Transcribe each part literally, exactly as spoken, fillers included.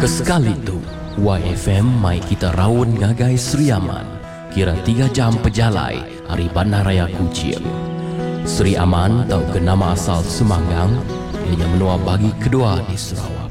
Kesekali tu Y F M mai kita rawon ngagai Sri Aman. Kira tiga jam pejalai hari Bandar Raya Kuching. Sri Aman tahu ke nama asal Semanggang, ianya menua bagi kedua di Sarawak.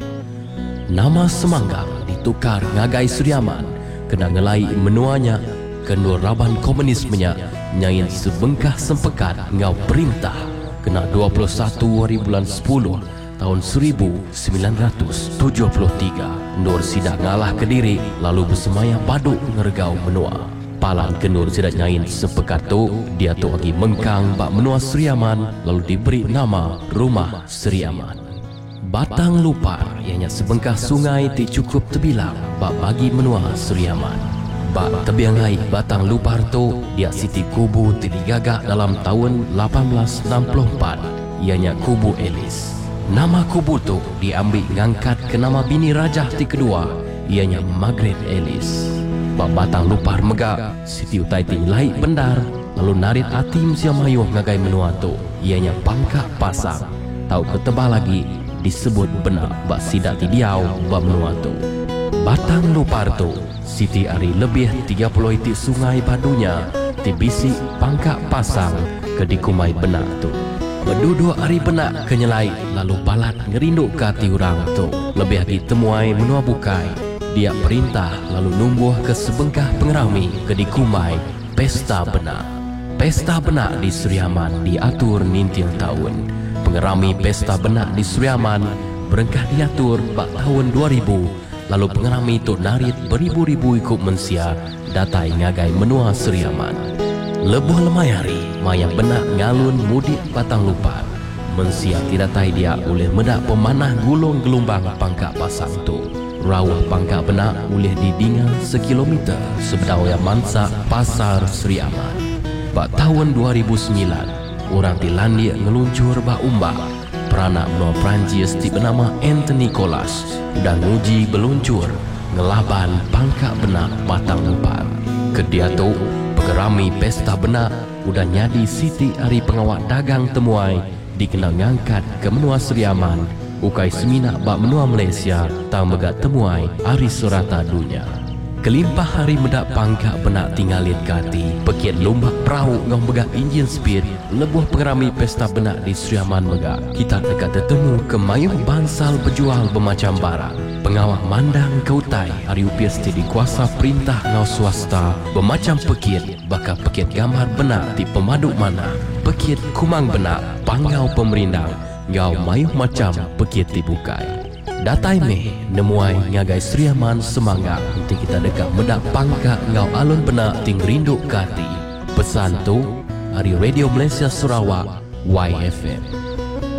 Nama Semanggang ditukar ngagai Sri Aman kena ngelai menuanya kendua raban komunismenya nyain sebengkah sempekat ngau perintah kena dua puluh satu hari bulan sepuluh tahun seribu sembilan ratus tujuh puluh tiga. Nur sidak ngalah ke diri lalu bersemaya baduk ngergau menua. Palan ke Nur sidak nyain sepekat tu dia tu lagi mengkang bak menua Sri Aman lalu diberi nama Rumah Sri Aman. Batang Lupar ianya sebengkah sungai ti cukup terbilang bak bagi menua Sri Aman. Bak tebiangai Batang Lupar tu dia siti kubu ti digagak dalam tahun lapan belas enam puluh empat ianya Kubu Elis. Nama kubu tu diambil ngangkat ke nama bini rajah ti kedua ianya Margaret Ellis. Bak Batang Lupar megak siti utai ti lai bendar lalu narit atim sia mayuh ngagai menua tu ianya Pangkak Pasang. Tahu ketebal lagi disebut benak bak sidak ti diau bak menua tu. Batang Lupar tu siti ari lebih tiga puluh itik sungai badunya ti bisik Pangkak Pasang ke dikumai benak tu. Berduduk hari benak kenyelai lalu balat ngerinduk ke hati orang tu. Lebih lagi temuai menua bukai dia perintah lalu numbuh ke sebengkah pengerami ke dikumai Pesta Benak. Pesta Benak di Sri Aman diatur nintil tahun. Pengerami Pesta Benak di Sri Aman berengkah diatur bak tahun dua ribu. Lalu pengerami tu narit beribu-ribu ikut mensia datai ngagai menua Sri Aman. Lebuh lemayari mayang benak ngalun mudik Batang Lupar. Mensia tidak tai dia oleh medak pemanah gulung gelombang Pangkak Pasang tu. Rawah Pangkak Benak oleh didinga sekilometer sebedau yang mansak Pasar Sri Aman. Bak tahun dua ribu sembilan, orang dilandik ngeluncur bak umbak. Peranak menua Perancis ti bernama Anthony Colas dan nguji beluncur ngelaban Pangkak Benak Batang Lupar. Kedia tu pengerami Pesta Benak udah nyadi siti hari pengawak dagang temuai dikena ngangkat ke menua Sri Aman ukai seminak bak menua Malaysia tang megat temuai hari serata dunia. Kelimpah hari medak Pangkak Benak tinggalit kati pekiat lombak perahu ngau megak enjin speed lebuh pengerami Pesta Benak di Sri Aman megak kita dekat tertemu ke mayuh bansal pejual bermacam barang. Pengawak mandang ke utai hari upias ti dikuasa perintah ngau swasta bermacam pekiat bakal pekiat gambar benak ti pemaduk mana pekiat kumang benak pangau pemerindang ngau mayuh macam pekiat ti bukai. Datai meh nemuai ngagai Sri Aman Semanggang nanti kita dekat medak Pangkak ngau alun benak ting rinduk kati. Pesan tu hari Radio Malaysia Sarawak Y F M.